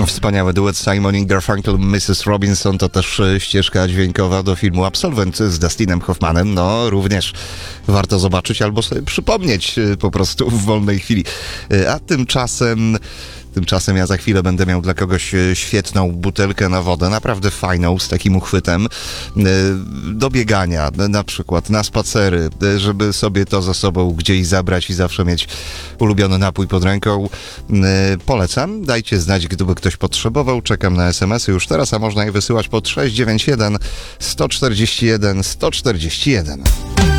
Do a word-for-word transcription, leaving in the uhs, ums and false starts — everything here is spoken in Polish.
Wspaniały duet Simon i Garfunkel, missus Robinson, to też ścieżka dźwiękowa do filmu Absolwent z Dustinem Hoffmanem. No, również warto zobaczyć albo sobie przypomnieć po prostu w wolnej chwili. A tymczasem... Tymczasem ja za chwilę będę miał dla kogoś świetną butelkę na wodę, naprawdę fajną, z takim uchwytem, do biegania, na przykład na spacery, żeby sobie to ze sobą gdzieś zabrać i zawsze mieć ulubiony napój pod ręką. Polecam, dajcie znać, gdyby ktoś potrzebował. Czekam na es em esy już teraz, a można je wysyłać pod sześć dziewięć jeden, sto czterdzieści jeden, sto czterdzieści jeden.